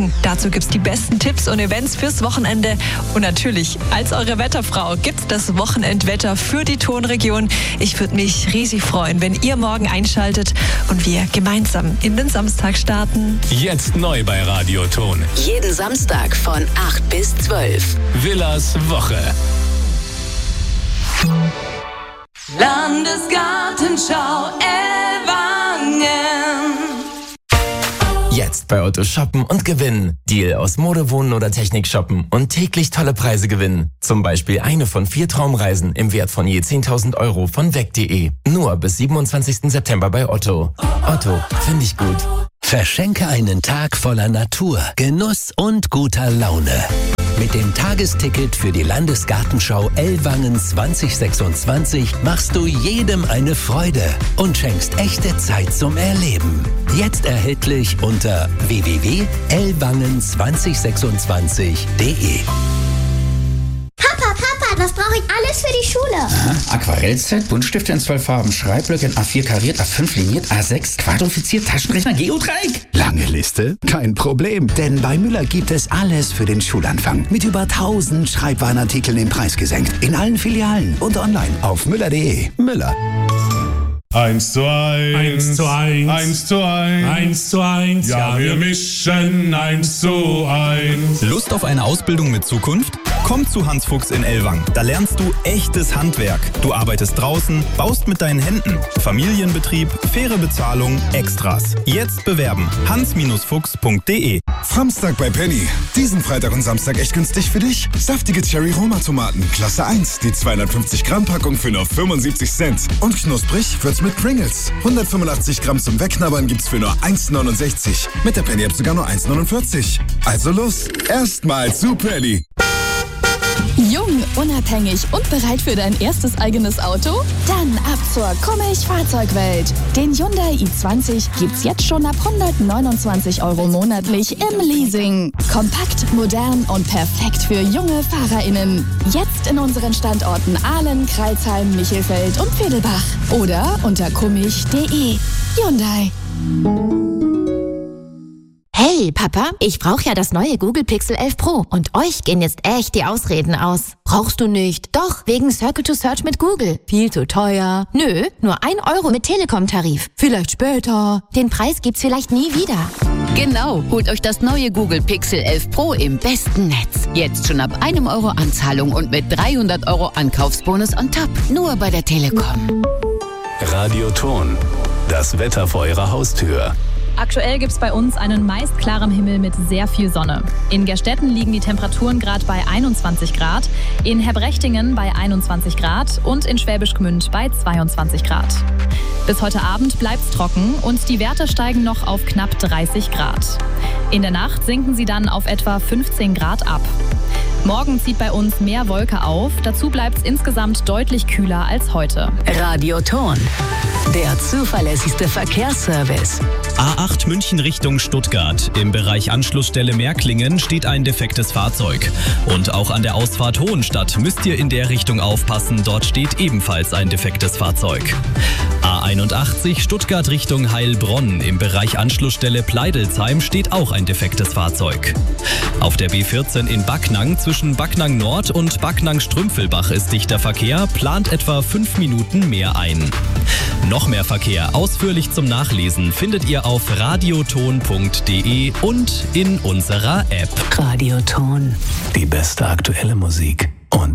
entdecken. Dazu gibt's die besten Tipps und Events fürs Wochenende. Und natürlich, als eure Wetterfrau gibt's das Wochenendwetter für die Tonregion. Ich würde mich riesig freuen, wenn ihr morgen einschaltet und wir gemeinsam in den Samstag starten. Jetzt neu bei Radioton. Jeden Samstag von 8 bis 12. Villas Woche. Landesgartenschau Ellwangen. Jetzt bei Otto shoppen und gewinnen. Deal aus Mode, Wohnen oder Technik shoppen und täglich tolle Preise gewinnen. Zum Beispiel eine von 4 Traumreisen im Wert von je 10.000 Euro von weg.de. Nur bis 27. September bei Otto. Otto, finde ich gut. Verschenke einen Tag voller Natur, Genuss und guter Laune. Mit dem Tagesticket für die Landesgartenschau Ellwangen 2026 machst du jedem eine Freude und schenkst echte Zeit zum Erleben. Jetzt erhältlich unter www.ellwangen2026.de. Papa, was brauche ich alles für die Schule? Aquarellset, Buntstifte in 12 Farben, Schreibblöcke in A4 kariert, A5 liniert, A6 quadrifiziert, Taschenrechner, Geodreieck. Lange Liste? Kein Problem, denn bei Müller gibt es alles für den Schulanfang. Mit über 1000 Schreibwarenartikeln im Preis gesenkt. In allen Filialen und online auf müller.de. Müller. 1:1. 1:1. 1:1. 1:1. Ja, wir mischen 1:1. Lust auf eine Ausbildung mit Zukunft? Komm zu Hans Fuchs in Ellwangen. Da lernst du echtes Handwerk. Du arbeitest draußen, baust mit deinen Händen. Familienbetrieb, faire Bezahlung, Extras. Jetzt bewerben. hans-fuchs.de. Samstag bei Penny. Diesen Freitag und Samstag echt günstig für dich. Saftige Cherry-Roma-Tomaten, Klasse 1. Die 250 Gramm Packung für nur 75 Cent. Und knusprig wird's mit Pringles. 185 Gramm zum Wegknabbern gibt's für nur 1,69. Mit der Penny-App sogar nur 1,49. Also los, erstmal zu Penny. Jung, unabhängig und bereit für dein erstes eigenes Auto? Dann ab zur Kummich-Fahrzeugwelt. Den Hyundai i20 gibt's jetzt schon ab 129 Euro monatlich im Leasing. Kompakt, modern und perfekt für junge FahrerInnen. Jetzt in unseren Standorten Ahlen, Crailsheim, Michelfeld und Vedelbach. Oder unter kummich.de. Hyundai. Hey Papa, ich brauche ja das neue Google Pixel 11 Pro und euch gehen jetzt echt die Ausreden aus. Brauchst du nicht? Doch, wegen Circle to Search mit Google. Viel zu teuer. Nö, nur 1 Euro mit Telekom-Tarif. Vielleicht später. Den Preis gibt's vielleicht nie wieder. Genau, holt euch das neue Google Pixel 11 Pro im besten Netz. Jetzt schon ab 1 Euro Anzahlung und mit 300 Euro Ankaufsbonus on top. Nur bei der Telekom. Radioton. Das Wetter vor eurer Haustür. Aktuell gibt es bei uns einen meist klaren Himmel mit sehr viel Sonne. In Gerstetten liegen die Temperaturen gerade bei 21 Grad, in Herbrechtingen bei 21 Grad und in Schwäbisch Gmünd bei 22 Grad. Bis heute Abend bleibt es trocken und die Werte steigen noch auf knapp 30 Grad. In der Nacht sinken sie dann auf etwa 15 Grad ab. Morgen zieht bei uns mehr Wolke auf, dazu bleibt es insgesamt deutlich kühler als heute. Radioton, der zuverlässigste Verkehrsservice. A8 München Richtung Stuttgart. Im Bereich Anschlussstelle Märklingen steht ein defektes Fahrzeug. Und auch an der Ausfahrt Hohenstadt müsst ihr in der Richtung aufpassen, dort steht ebenfalls ein defektes Fahrzeug. A81 Stuttgart Richtung Heilbronn. Im Bereich Anschlussstelle Pleidelsheim steht auch ein defektes Fahrzeug. Auf der B14 in Backnang zwischen Backnang Nord und Backnang Strümpfelbach ist dichter Verkehr, plant etwa 5 Minuten mehr ein. Noch mehr Verkehr ausführlich zum Nachlesen findet ihr auf radioton.de und in unserer App. Radioton. Die beste aktuelle Musik.